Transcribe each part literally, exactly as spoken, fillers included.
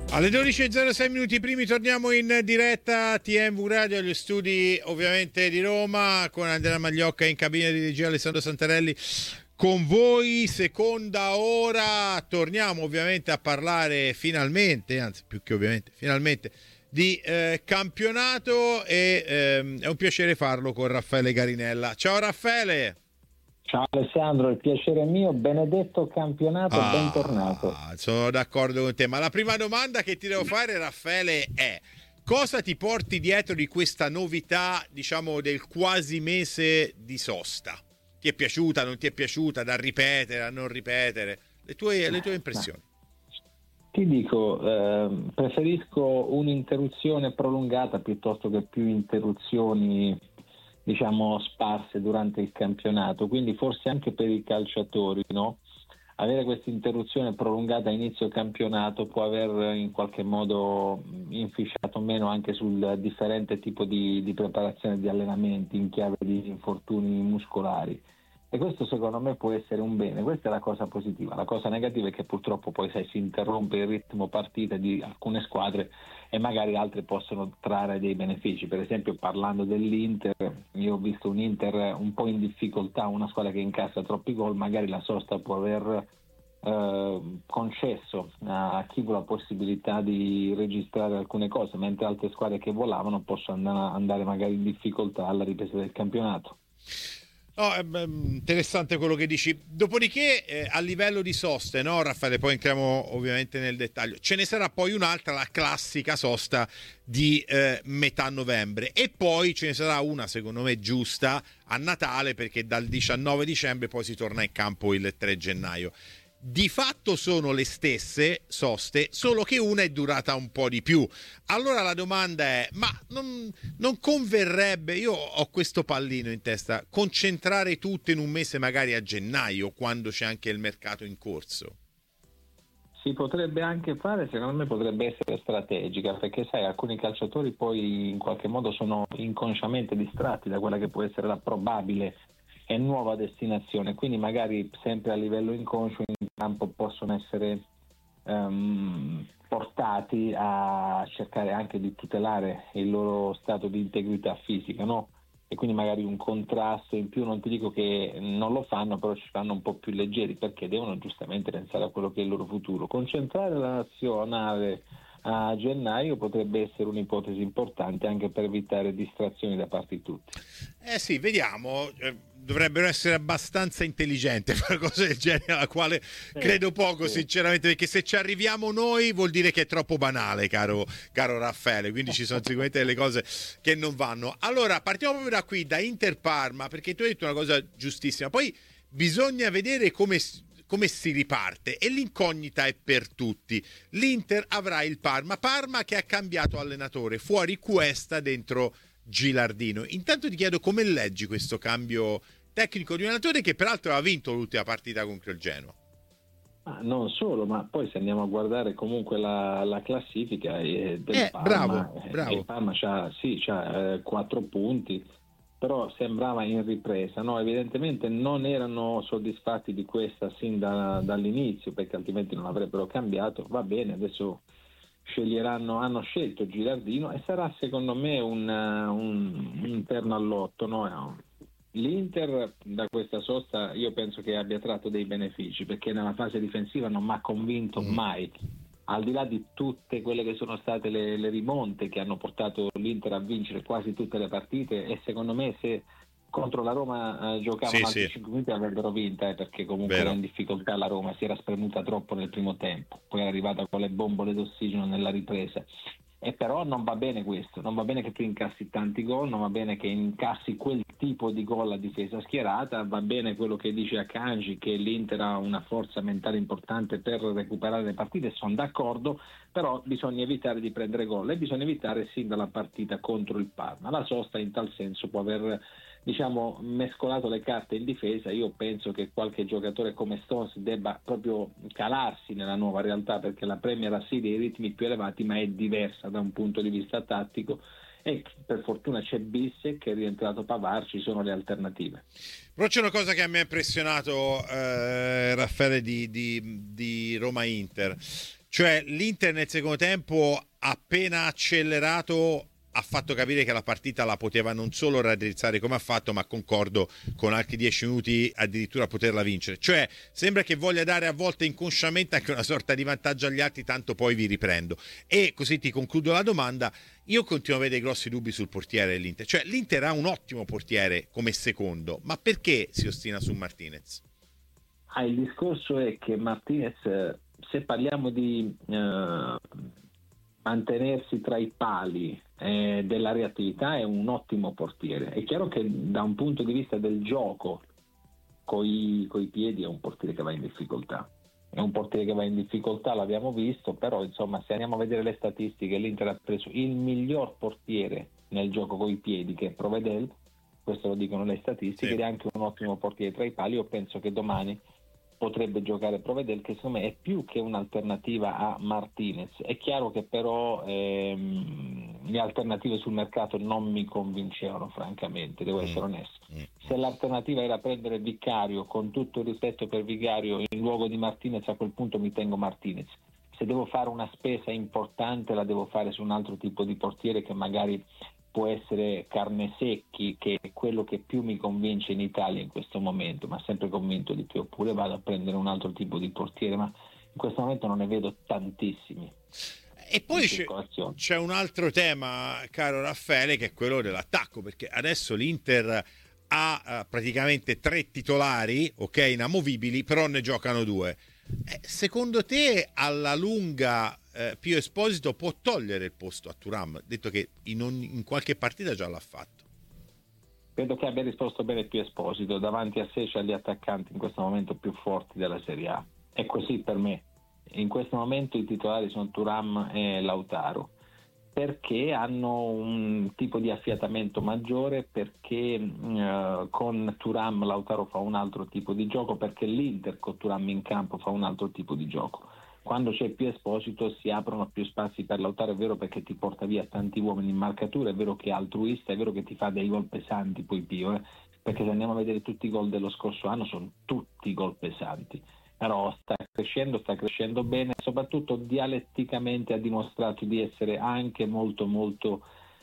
Alle dodici e zero sei minuti primi torniamo in diretta T M V Radio agli studi ovviamente di Roma con Andrea Magliocca in cabina di regia, Alessandro Santarelli con voi. Seconda ora, torniamo ovviamente a parlare finalmente, anzi più che ovviamente, finalmente di eh, campionato e ehm, è un piacere farlo con Raffaele Garinella. Ciao Raffaele! Ciao Alessandro, il piacere è mio, benedetto campionato, ah, bentornato. Sono d'accordo con te, ma la prima domanda che ti devo fare, Raffaele, è: cosa ti porti dietro di questa novità, diciamo, del quasi mese di sosta? Ti è piaciuta, non ti è piaciuta, da ripetere, a non ripetere? Le tue, le tue impressioni? Ti dico, eh, preferisco un'interruzione prolungata piuttosto che più interruzioni, diciamo, sparse durante il campionato, quindi forse anche per i calciatori, no? Avere questa interruzione prolungata a inizio campionato può aver in qualche modo inficiato meno anche sul differente tipo di, di preparazione di allenamenti in chiave di infortuni muscolari. E questo secondo me può essere un bene, questa è la cosa positiva. La cosa negativa è che purtroppo poi sai, si interrompe il ritmo partita di alcune squadre e magari altre possono trarre dei benefici. Per esempio, parlando dell'Inter, io ho visto un Inter un po' in difficoltà, una squadra che incassa troppi gol, magari la sosta può aver eh, concesso a chi vuole la possibilità di registrare alcune cose, mentre altre squadre che volavano possono andare magari in difficoltà alla ripresa del campionato. Oh, è interessante quello che dici. Dopodiché, eh, a livello di soste, no, Raffaele? Poi entriamo ovviamente nel dettaglio. Ce ne sarà poi un'altra, la classica sosta di eh, metà novembre, e poi ce ne sarà una, secondo me, giusta a Natale, perché dal diciannove dicembre poi si torna in campo il tre gennaio. Di fatto sono le stesse soste, solo che una è durata un po' di più. Allora la domanda è: ma non, non converrebbe, io ho questo pallino in testa, concentrare tutto in un mese, magari a gennaio, quando c'è anche il mercato in corso? Si potrebbe anche fare, secondo me potrebbe essere strategica, perché sai, alcuni calciatori poi in qualche modo sono inconsciamente distratti da quella che può essere la probabile e nuova destinazione, quindi magari sempre a livello inconscio in campo possono essere um, portati a cercare anche di tutelare il loro stato di integrità fisica, no? E quindi magari un contrasto in più. Non ti dico che non lo fanno, però ci fanno un po' più leggeri, perché devono giustamente pensare a quello che è il loro futuro. Concentrare la nazionale a gennaio potrebbe essere un'ipotesi importante anche per evitare distrazioni da parte di tutti. Eh sì, vediamo. Dovrebbero essere abbastanza intelligenti per una cosa del genere, alla quale credo poco, sì, sinceramente, perché se ci arriviamo noi vuol dire che è troppo banale, caro, caro Raffaele, quindi ci sono sicuramente delle cose che non vanno. Allora, partiamo proprio da qui, da Inter-Parma, perché tu hai detto una cosa giustissima. Poi bisogna vedere come come si riparte, e l'incognita è per tutti. L'Inter avrà il Parma, Parma che ha cambiato allenatore, fuori Cuesta, dentro Gilardino. Intanto ti chiedo come leggi questo cambio tecnico di un allenatore che peraltro ha vinto l'ultima partita contro il Genoa. Ah, non solo, ma poi se andiamo a guardare comunque la, la classifica eh, del eh, Parma, bravo, eh, bravo. il Parma c'ha, sì, c'ha eh, quattro punti, però sembrava in ripresa, no? Evidentemente non erano soddisfatti di questa sin da, dall'inizio, perché altrimenti non avrebbero cambiato. Va bene, adesso sceglieranno, hanno scelto Gilardino e sarà secondo me un, un, un terno all'otto, no? L'Inter da questa sosta io penso che abbia tratto dei benefici, perché nella fase difensiva non mi ha convinto mai, al di là di tutte quelle che sono state le, le rimonte che hanno portato l'Inter a vincere quasi tutte le partite, e secondo me se contro la Roma eh, giocavano sì, altri sì. cinque minuti avrebbero vinta, eh, perché comunque Vero. era in difficoltà la Roma, si era spremuta troppo nel primo tempo, poi è arrivata con le bombole d'ossigeno nella ripresa. E però non va bene questo, non va bene che tu incassi tanti gol, non va bene che incassi quel tipo di gol a difesa schierata, va bene quello che dice Akanji, che l'Inter ha una forza mentale importante per recuperare le partite, sono d'accordo, però bisogna evitare di prendere gol e bisogna evitare sin dalla partita contro il Parma. La sosta in tal senso può aver, diciamo, mescolato le carte in difesa. Io penso che qualche giocatore come Stones debba proprio calarsi nella nuova realtà, perché la Premier ha sì dei ritmi più elevati, ma è diversa da un punto di vista tattico, e per fortuna c'è Bissek che è rientrato Pavard, ci sono le alternative. Però c'è una cosa che mi ha impressionato, eh, Raffaele, di, di, di Roma-Inter. Cioè l'Inter nel secondo tempo, appena accelerato, ha fatto capire che la partita la poteva non solo raddrizzare come ha fatto, ma concordo, con altri dieci minuti addirittura poterla vincere. Cioè sembra che voglia dare a volte inconsciamente anche una sorta di vantaggio agli altri, tanto poi vi riprendo. E così ti concludo la domanda. Io continuo a avere grossi dubbi sul portiere dell'Inter. Cioè l'Inter ha un ottimo portiere come secondo, ma perché si ostina su Martinez? Ah, il discorso è che Martinez, se parliamo di eh, mantenersi tra i pali eh, della reattività, è un ottimo portiere. È chiaro che da un punto di vista del gioco coi, coi piedi è un portiere che va in difficoltà. È un portiere che va in difficoltà, l'abbiamo visto, però insomma se andiamo a vedere le statistiche, l'Inter ha preso il miglior portiere nel gioco coi piedi, che è Provedel, questo lo dicono le statistiche, sì. ed è anche un ottimo portiere tra i pali. Io penso che domani potrebbe giocare Provedel, che secondo me è più che un'alternativa a Martinez. È chiaro che però ehm, le alternative sul mercato non mi convincevano, francamente, devo essere Mm. onesto. Mm. Se l'alternativa era prendere Vicario, con tutto il rispetto per Vicario, in luogo di Martinez, a quel punto mi tengo Martinez. Se devo fare una spesa importante la devo fare su un altro tipo di portiere, che magari può essere Carnesecchi, che è quello che più mi convince in Italia in questo momento, ma sempre convinto di più. Oppure vado a prendere un altro tipo di portiere, ma in questo momento non ne vedo tantissimi. E poi c'è, c'è un altro tema, caro Raffaele, che è quello dell'attacco, perché adesso l'Inter ha uh, praticamente tre titolari, ok, inamovibili, però ne giocano due. Eh, secondo te alla lunga eh, Pio Esposito può togliere il posto a Thuram, detto che in, ogni, in qualche partita già l'ha fatto? Credo che abbia risposto bene Pio Esposito. Davanti a sé c'ha gli attaccanti in questo momento più forti della Serie A. È così per me. In questo momento i titolari sono Thuram e Lautaro, perché hanno un tipo di affiatamento maggiore, perché eh, con Thuram Lautaro fa un altro tipo di gioco, perché l'Inter con Thuram in campo fa un altro tipo di gioco. Quando c'è più Esposito si aprono più spazi per Lautaro, è vero, perché ti porta via tanti uomini in marcatura, è vero che è altruista, è vero che ti fa dei gol pesanti poi Pio, eh? Perché se andiamo a vedere tutti i gol dello scorso anno sono tutti gol pesanti. Però sta crescendo, sta crescendo bene, soprattutto dialetticamente ha dimostrato di essere anche molto molto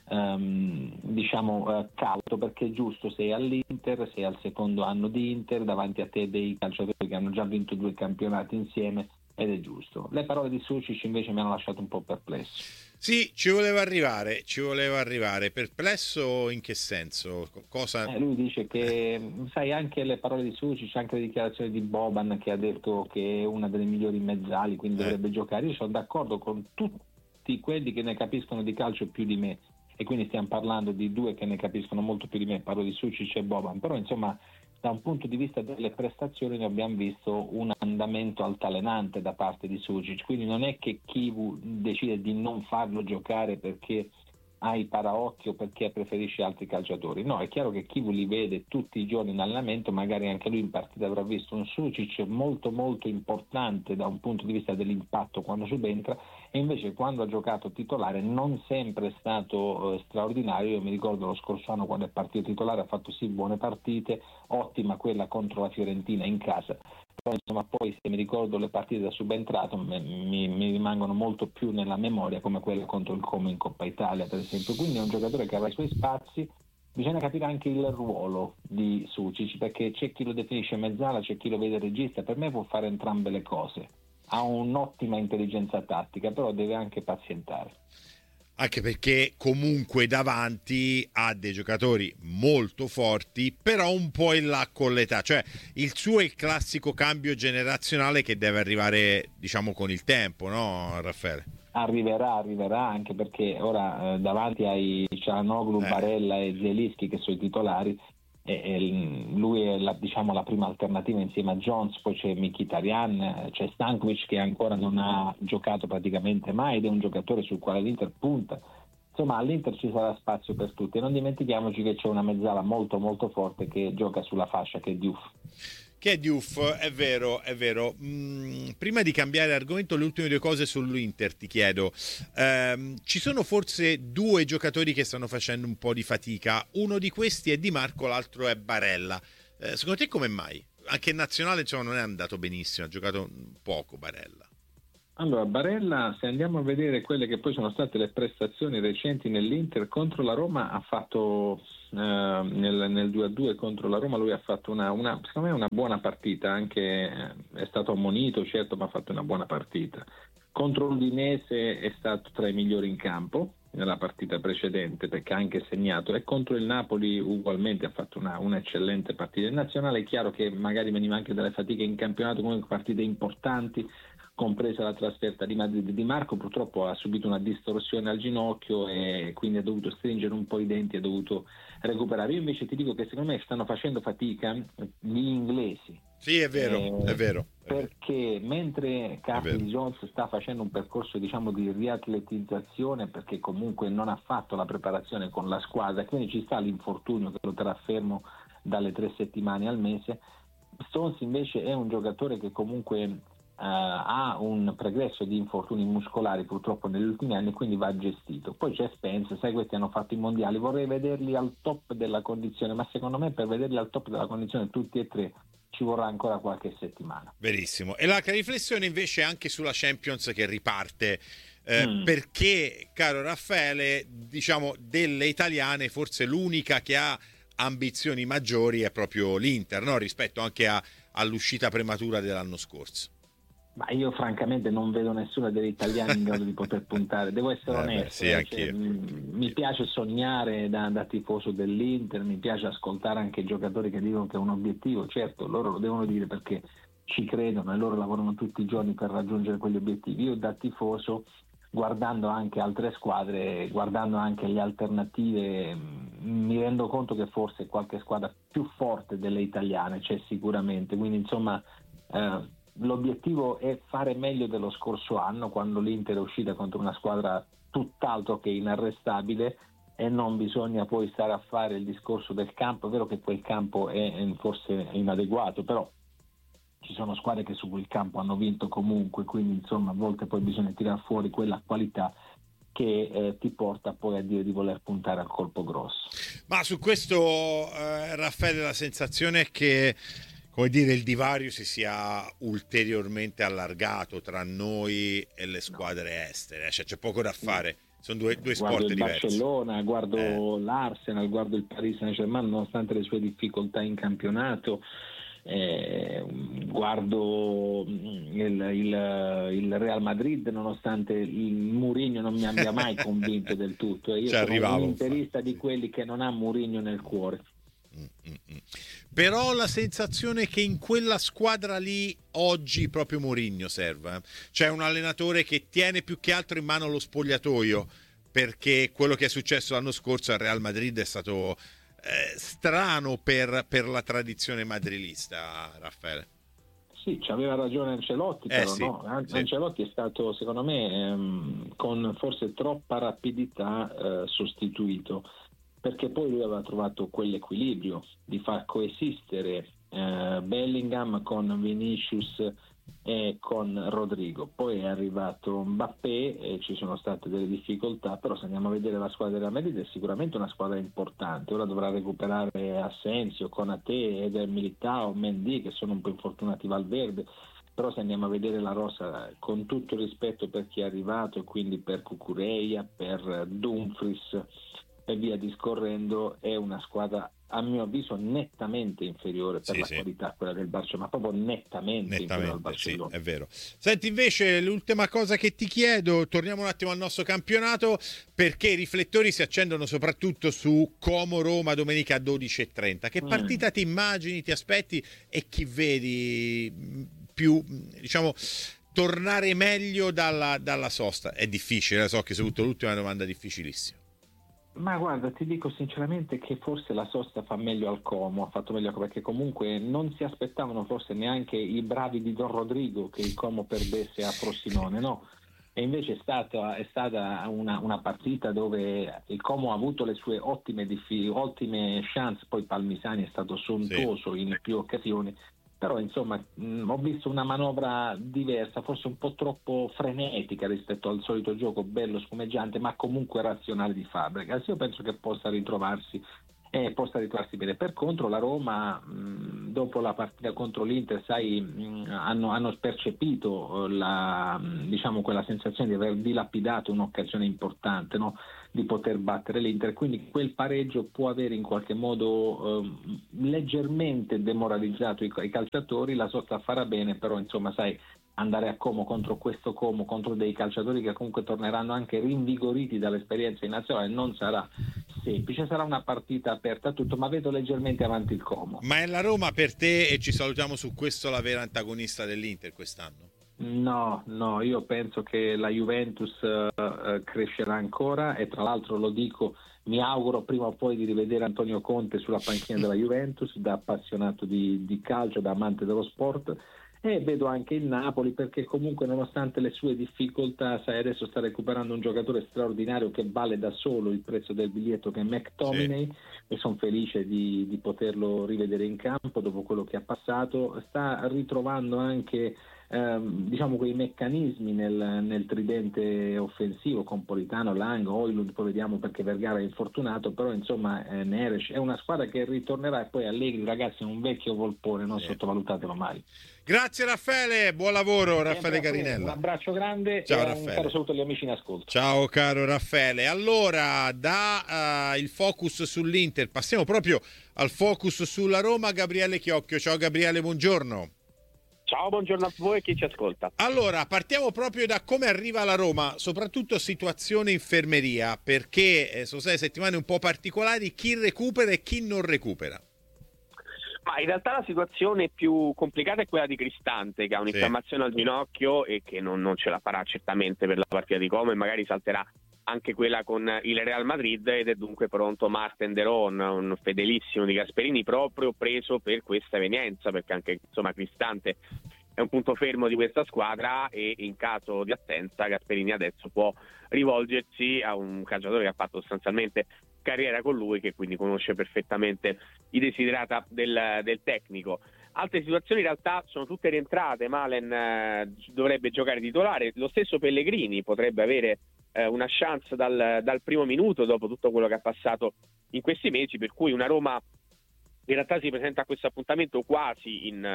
um, diciamo uh, cauto, perché è giusto, sei all'Inter, sei al secondo anno di Inter, davanti a te dei calciatori che hanno già vinto due campionati insieme, ed è giusto. Le parole di Sucic invece mi hanno lasciato un po' perplesso. Sì, ci voleva arrivare, ci voleva arrivare. Perplesso in che senso? Cosa... Eh, lui dice che, sai, anche le parole di Sucic, anche le dichiarazioni di Boban, che ha detto che è una delle migliori mezzali, quindi eh. dovrebbe giocare. Io sono d'accordo con tutti quelli che ne capiscono di calcio più di me, e quindi stiamo parlando di due che ne capiscono molto più di me, parlo di Sucic e Boban. Però insomma, da un punto di vista delle prestazioni noi abbiamo visto un andamento altalenante da parte di Sucic, quindi non è che Chivu decide di non farlo giocare perché ha i paraocchi o perché preferisce altri calciatori. No, è chiaro che Chivu li vede tutti i giorni in allenamento, magari anche lui in partita avrà visto un Sucic molto molto importante da un punto di vista dell'impatto quando subentra, e invece quando ha giocato titolare non sempre è stato eh, straordinario. Io mi ricordo lo scorso anno quando è partito titolare, ha fatto sì buone partite, ottima quella contro la Fiorentina in casa, però insomma poi se mi ricordo le partite da subentrato mi, mi, mi rimangono molto più nella memoria, come quella contro il Como in Coppa Italia per esempio. Quindi è un giocatore che avrà i suoi spazi. Bisogna capire anche il ruolo di Sucic, perché c'è chi lo definisce mezzala, c'è chi lo vede regista. Per me può fare entrambe le cose, ha un'ottima intelligenza tattica, però deve anche pazientare. Anche perché comunque davanti ha dei giocatori molto forti, però un po' in là con l'età. Cioè il suo è il classico cambio generazionale che deve arrivare, diciamo, con il tempo, no Raffaele? Arriverà, arriverà, anche perché ora eh, davanti ai Cialanoglu, eh. Barella e Zielinski che sono i titolari, e, e lui è la, diciamo, la prima alternativa insieme a Jones. Poi c'è Mkhitaryan, c'è Stankovic che ancora non ha giocato praticamente mai ed è un giocatore sul quale l'Inter punta. Insomma, all'Inter ci sarà spazio per tutti, e non dimentichiamoci che c'è una mezzala molto molto forte che gioca sulla fascia, che è Diouf. Che è Diouf, è vero, è vero. Mm, prima di cambiare argomento, le ultime due cose sull'Inter ti chiedo. Ehm, ci sono forse due giocatori che stanno facendo un po' di fatica. Uno di questi è Di Marco, l'altro è Barella. Eh, secondo te come mai? Anche in nazionale, insomma, non è andato benissimo, ha giocato poco Barella. Allora, Barella, se andiamo a vedere quelle che poi sono state le prestazioni recenti nell'Inter contro la Roma, ha fatto eh, nel, nel due a due contro la Roma, lui ha fatto una, una, secondo me una buona partita, anche eh, è stato ammonito, certo, ma ha fatto una buona partita. Contro l'Udinese è stato tra i migliori in campo nella partita precedente, perché ha anche segnato, e contro il Napoli ugualmente ha fatto una, un'eccellente partita. In nazionale è chiaro che magari veniva anche dalle fatiche in campionato, comunque partite importanti, compresa la trasferta di Madrid. Di Marco purtroppo ha subito una distorsione al ginocchio e quindi ha dovuto stringere un po' i denti, ha dovuto recuperare. Io invece ti dico che secondo me stanno facendo fatica gli inglesi. Sì, è vero, eh, è vero. È perché vero. mentre Curtis Jones sta facendo un percorso, diciamo, di riatletizzazione, perché comunque non ha fatto la preparazione con la squadra, quindi ci sta l'infortunio che lo terrà fermo dalle tre settimane al mese. Stones invece è un giocatore che comunque Uh, ha un pregresso di infortuni muscolari purtroppo negli ultimi anni, quindi va gestito. Poi c'è Spence, sai, questi hanno fatto i mondiali, vorrei vederli al top della condizione, ma secondo me per vederli al top della condizione tutti e tre ci vorrà ancora qualche settimana. Verissimo. E la riflessione invece anche sulla Champions che riparte, eh, mm. perché, caro Raffaele, diciamo delle italiane forse l'unica che ha ambizioni maggiori è proprio l'Inter, no? Rispetto anche a, all'uscita prematura dell'anno scorso. Ma io francamente non vedo nessuna delle italiane in grado di poter puntare, devo essere eh onesto. beh, sì, eh, anch'io. Cioè, mh, mi piace sognare da, da tifoso dell'Inter, mi piace ascoltare anche i giocatori che dicono che è un obiettivo, certo loro lo devono dire perché ci credono e loro lavorano tutti i giorni per raggiungere quegli obiettivi. Io da tifoso, guardando anche altre squadre, guardando anche le alternative, mh, mi rendo conto che forse qualche squadra più forte delle italiane c'è sicuramente, quindi insomma eh, l'obiettivo è fare meglio dello scorso anno, quando l'Inter è uscita contro una squadra tutt'altro che inarrestabile, e non bisogna poi stare a fare il discorso del campo. È vero che quel campo è forse inadeguato, però ci sono squadre che su quel campo hanno vinto comunque, quindi insomma a volte poi bisogna tirare fuori quella qualità che eh, ti porta poi a dire di voler puntare al colpo grosso. Ma su questo eh, Raffaele, la sensazione è che, come dire, il divario si sia ulteriormente allargato tra noi e le squadre no. estere, cioè c'è poco da fare, sono due, due sport guardo il diversi. Barcellona, guardo eh. l'Arsenal, guardo il Paris Saint-Germain, nonostante le sue difficoltà in campionato, eh, guardo il, il, il Real Madrid, nonostante il Mourinho non mi abbia mai convinto del tutto, e io Ci sono un interista infatti, di sì. quelli che non ha Mourinho nel cuore. Mm-mm. Però la sensazione è che in quella squadra lì oggi proprio Mourinho serve, c'è un allenatore che tiene più che altro in mano lo spogliatoio, perché quello che è successo l'anno scorso al Real Madrid è stato eh, strano per, per la tradizione madrilista, Raffaele. Sì, ci aveva ragione Ancelotti, però eh sì, no? An- sì. Ancelotti è stato, secondo me, ehm, con forse troppa rapidità eh, sostituito, perché poi lui aveva trovato quell'equilibrio di far coesistere eh, Bellingham con Vinicius e con Rodrigo. Poi è arrivato Mbappé e ci sono state delle difficoltà, però se andiamo a vedere la squadra della Madrid è sicuramente una squadra importante. Ora dovrà recuperare Asensio, Konaté, Eder Militao, Mendy, che sono un po' infortunati, Valverde. Però se andiamo a vedere la rosa, con tutto il rispetto per chi è arrivato, quindi per Cucurella, per Dumfries e via discorrendo, è una squadra a mio avviso nettamente inferiore per sì, la sì. qualità a quella del Barcellona, ma proprio nettamente, nettamente inferiore al Barcellona. Sì, è vero. Senti, invece l'ultima cosa che ti chiedo, torniamo un attimo al nostro campionato, perché i riflettori si accendono soprattutto su Como-Roma domenica dodici e trenta. Che partita mm. ti immagini, ti aspetti e chi vedi più, diciamo, tornare meglio dalla, dalla sosta? È difficile, so che soprattutto l'ultima è una domanda difficilissima. Ma guarda, ti dico sinceramente che forse la sosta fa meglio al Como, ha fatto meglio, perché comunque non si aspettavano forse neanche i bravi di Don Rodrigo che il Como perdesse a Frosinone, no? E invece è stata, è stata una, una partita dove il Como ha avuto le sue ottime, diffi, ottime chance, poi Palmisani è stato sontuoso sì. in più occasioni. Però insomma mh, ho visto una manovra diversa, forse un po' troppo frenetica rispetto al solito gioco bello spumeggiante, ma comunque razionale di Fabregas. Io penso che possa ritrovarsi e possa ritrovarsi bene. Per contro la Roma mh, dopo la partita contro l'Inter, sai, mh, hanno, hanno percepito la, mh, diciamo quella sensazione di aver dilapidato un'occasione importante, no? Di poter battere l'Inter, quindi quel pareggio può avere in qualche modo eh, leggermente demoralizzato i, i calciatori. La sosta farà bene, però insomma sai, andare a Como contro questo Como, contro dei calciatori che comunque torneranno anche rinvigoriti dall'esperienza in nazionale, non sarà semplice, sarà una partita aperta a tutto, ma vedo leggermente avanti il Como. Ma è la Roma per te, e ci salutiamo su questo, la vera antagonista dell'Inter quest'anno? No, no, io penso che la Juventus uh, crescerà ancora, e tra l'altro lo dico, mi auguro prima o poi di rivedere Antonio Conte sulla panchina della Juventus, da appassionato di, di calcio, da amante dello sport. E vedo anche il Napoli, perché comunque nonostante le sue difficoltà, sai, adesso sta recuperando un giocatore straordinario che vale da solo il prezzo del biglietto, che è McTominay, sì. E sono felice di, di poterlo rivedere in campo dopo quello che ha passato. Sta ritrovando anche ehm, diciamo quei meccanismi nel, nel tridente offensivo con Politano, Lang, Højlund, poi vediamo perché Vergara è infortunato, però insomma eh, Neres è una squadra che ritornerà. E poi Allegri, ragazzi, è un vecchio volpone, non sì. Sottovalutatelo mai. Grazie Raffaele, buon lavoro Raffaele Carinella. Un abbraccio grande. Ciao, e Raffaele. Un caro saluto agli amici in ascolto. Ciao caro Raffaele. Allora, da uh, il focus sull'Inter passiamo proprio al focus sulla Roma. Gabriele Chiocchio. Ciao Gabriele, buongiorno. Ciao, buongiorno a voi e chi ci ascolta. Allora, partiamo proprio da come arriva la Roma, soprattutto situazione infermeria, perché eh, sono state settimane un po' particolari, chi recupera e chi non recupera. Ma in realtà la situazione più complicata è quella di Cristante, che ha un'infiammazione sì. al ginocchio e che non, non ce la farà certamente per la partita di Como, e magari salterà anche quella con il Real Madrid, ed è dunque pronto Marten de Roon, un fedelissimo di Gasperini, proprio preso per questa evenienza, perché anche insomma Cristante è un punto fermo di questa squadra, e in caso di assenza Gasperini adesso può rivolgersi a un calciatore che ha fatto sostanzialmente carriera con lui, che quindi conosce perfettamente i desiderata del, del tecnico. Altre situazioni in realtà sono tutte rientrate. Malen eh, dovrebbe giocare titolare, lo stesso Pellegrini potrebbe avere eh, una chance dal, dal primo minuto dopo tutto quello che ha passato in questi mesi, per cui una Roma in realtà si presenta a questo appuntamento quasi in,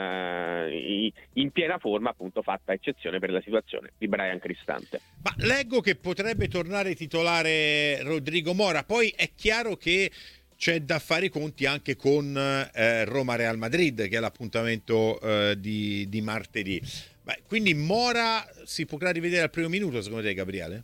uh, in piena forma, appunto fatta eccezione per la situazione di Bryan Cristante. Ma leggo che potrebbe tornare titolare Rodrigo Mora, poi è chiaro che c'è da fare i conti anche con eh, Roma-Real Madrid, che è l'appuntamento eh, di, di martedì. Beh, quindi Mora si potrà rivedere al primo minuto, secondo te, Gabriele?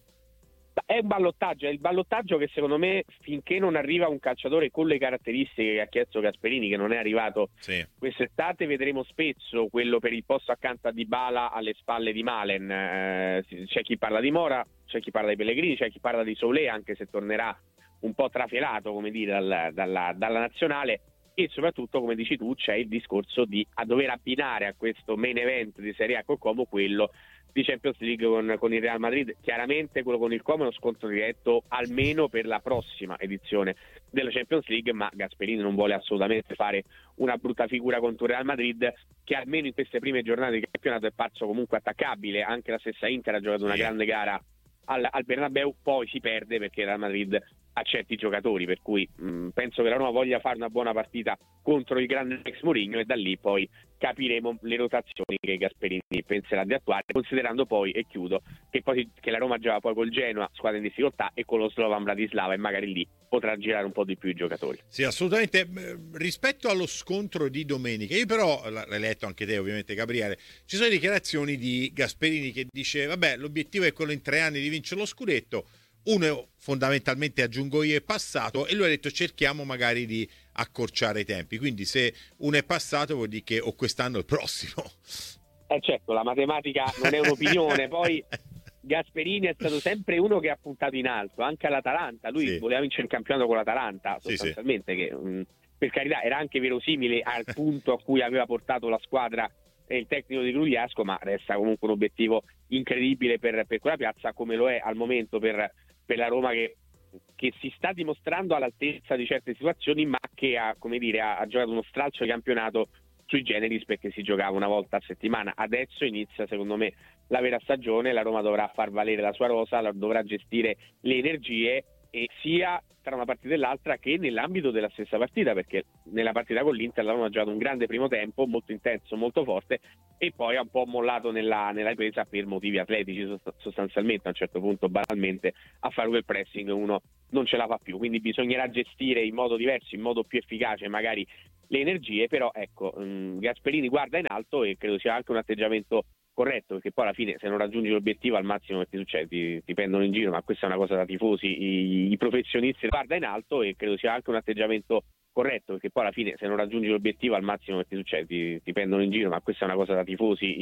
È un ballottaggio, è il ballottaggio che secondo me, finché non arriva un calciatore con le caratteristiche che ha chiesto Gasperini, che non è arrivato sì. quest'estate, vedremo spesso quello per il posto accanto a Dybala alle spalle di Malen. Eh, c'è chi parla di Mora, c'è chi parla di Pellegrini, c'è chi parla di Soulé, anche se tornerà un po' trafelato, come dire, dal, dalla, dalla nazionale. E soprattutto, come dici tu, c'è il discorso di a dover abbinare a questo main event di Serie A col Como quello di Champions League con, con il Real Madrid. Chiaramente quello con il Como è uno scontro diretto almeno per la prossima edizione della Champions League, ma Gasperini non vuole assolutamente fare una brutta figura contro il Real Madrid, che almeno in queste prime giornate di campionato è parso comunque attaccabile. Anche la stessa Inter ha giocato una grande gara al, al Bernabeu, poi si perde perché il Real Madrid a certi giocatori, per cui mh, penso che la Roma voglia fare una buona partita contro il grande ex Mourinho, e da lì poi capiremo le rotazioni che Gasperini penserà di attuare, considerando poi, e chiudo, che poi che la Roma gioca poi col Genoa, squadra in difficoltà, e con lo Slovan Bratislava, e magari lì potrà girare un po' di più i giocatori. Sì, assolutamente. Rispetto allo scontro di domenica, io però, l'hai letto anche te ovviamente Gabriele, ci sono dichiarazioni di Gasperini che dice vabbè, l'obiettivo è quello in tre anni di vincere lo scudetto. Uno fondamentalmente, aggiungo io, è passato, e lui ha detto cerchiamo magari di accorciare i tempi, quindi se uno è passato vuol dire che o quest'anno o il prossimo. Eh certo, la matematica non è un'opinione. Poi Gasperini è stato sempre uno che ha puntato in alto, anche all'Atalanta, lui sì. voleva vincere il campionato con l'Atalanta sostanzialmente, sì, sì. che mh, per carità era anche verosimile al punto a cui aveva portato la squadra e il tecnico di Grugliasco, ma resta comunque un obiettivo incredibile per, per quella piazza, come lo è al momento per per la Roma, che, che si sta dimostrando all'altezza di certe situazioni, ma che ha, come dire, ha, ha giocato uno stralcio di campionato sui generis, perché si giocava una volta a settimana. Adesso inizia, secondo me, la vera stagione. La Roma dovrà far valere la sua rosa, dovrà gestire le energie, e sia tra una partita e l'altra che nell'ambito della stessa partita, perché nella partita con l'Inter l'hanno giocato un grande primo tempo, molto intenso, molto forte, e poi ha un po' mollato nella, nella ripresa per motivi atletici sostanzialmente. A un certo punto banalmente a fare quel pressing uno non ce la fa più, quindi bisognerà gestire in modo diverso, in modo più efficace magari le energie, però ecco, mh, Gasperini guarda in alto e credo sia anche un atteggiamento corretto, perché poi alla fine se non raggiungi l'obiettivo al massimo che ti succede, ti, ti prendono in giro, ma questa è una cosa da tifosi, i, i professionisti guarda in alto e credo sia anche un atteggiamento corretto, perché poi alla fine se non raggiungi l'obiettivo al massimo che ti succede, ti, ti prendono in giro, ma questa è una cosa da tifosi.